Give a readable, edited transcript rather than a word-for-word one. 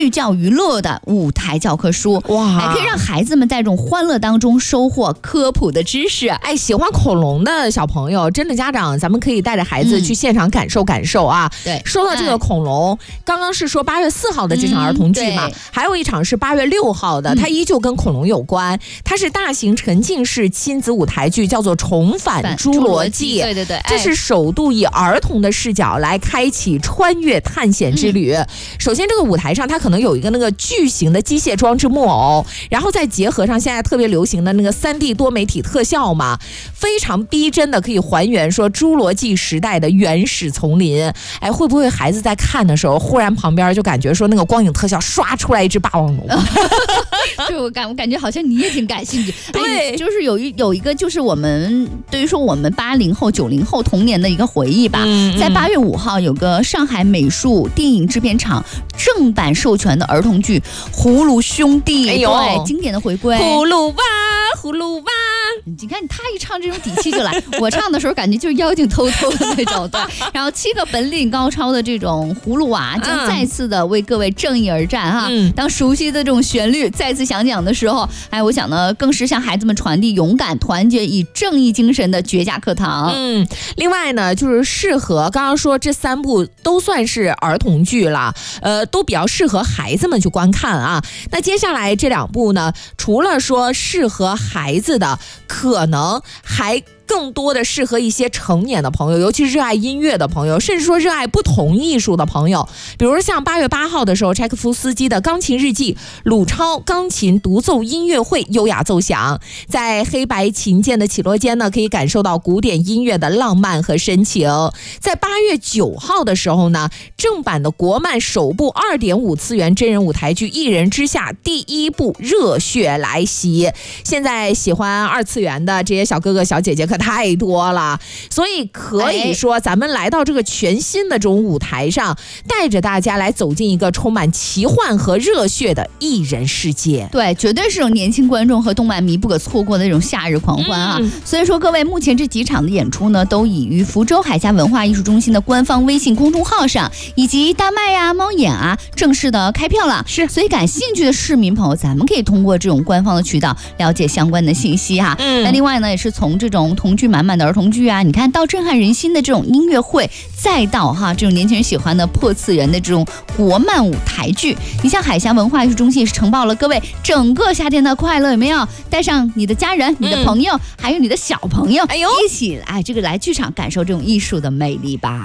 寓教于乐的舞台教科书， 哇， 还可以让孩子们在这种欢乐当中收获科普的知识。 哎，喜欢恐龙的小朋友，真的家长咱们可以带着孩子去现场感受感受啊。 对， 说到这个恐龙，刚刚是说8月4号的这场儿童剧嘛，还有一场是8月6号的，它依旧跟恐龙有关，它是大型沉浸式亲子舞台剧，叫做《重返侏罗纪》。 对对对， 这是首度以儿童的视角来开启穿越探险之旅。首先，这个舞台上它可能有一个那个巨型的机械装置木偶，然后再结合上现在特别流行的那个3D 多媒体特效嘛，非常逼真的可以还原说侏罗纪时代的原始丛林。哎，会不会孩子在看的时候，忽然旁边就感觉说那个光影特效刷出来一只霸王龙？ 就我感觉好像你也挺感兴趣。 对， 就是有一个就是我们对于说我们80后90后童年的一个回忆吧。在8月5号有个上海美术电影制片厂正版授权的儿童剧《葫芦兄弟》，对，经典的回归。 葫芦娃，葫芦娃。 你看他一唱这种底气就来，我唱的时候感觉就是妖精偷偷的那种，对。然后7个本领高超的这种葫芦娃将再次的为各位正义而战哈。当熟悉的这种旋律再次响讲的时候，哎，我想呢，更是向孩子们传递勇敢、团结与正义精神的绝佳课堂。 另外呢，就是适合刚刚说这3部都算是儿童剧了，都比较适合孩子们去观看啊。那接下来这2部呢，除了说适合孩子的，可能还更多的适合一些成年的朋友，尤其是热爱音乐的朋友，甚至说热爱不同艺术的朋友。比如像8月8号的时候，柴可夫斯基的《钢琴日记》，鲁超钢琴独奏音乐会优雅奏响，在黑白琴键的起落间呢，可以感受到古典音乐的浪漫和深情。在8月9号的时候呢，正版的国漫首部2.5次元真人舞台剧《一人之下》第1部热血来袭。现在喜欢2次元的这些小哥哥小姐姐可太多了，所以可以说咱们来到这个全新的这种舞台上，带着大家来走进一个充满奇幻和热血的艺人世界。 对，绝对是这种年轻观众和动漫迷不可错过的那种夏日狂欢啊！所以说各位，目前这几场的演出呢，都已于福州海峡文化艺术中心的官方微信公众号上以及大麦呀、猫眼啊正式的开票了。 是， 所以感兴趣的市民朋友，咱们可以通过这种官方的渠道了解相关的信息哈。那另外呢，也是从这种童趣满满的儿童剧啊，你看到震撼人心的这种音乐会，再到哈这种年轻人喜欢的破次元的这种国漫舞台剧。你像海峡文化艺术中心是承包了各位整个夏天的快乐，有没有？带上你的家人、你的朋友，还有你的小朋友，一起来这个来剧场感受这种艺术的魅力吧。